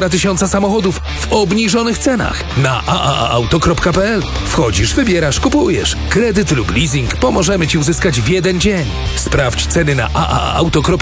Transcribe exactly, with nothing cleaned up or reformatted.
półtora tysiąca samochodów w obniżonych cenach na a a a auto kropka p l. Wchodzisz, wybierasz, kupujesz. Kredyt lub leasing pomożemy Ci uzyskać w jeden dzień. Sprawdź ceny na a a a auto kropka p l.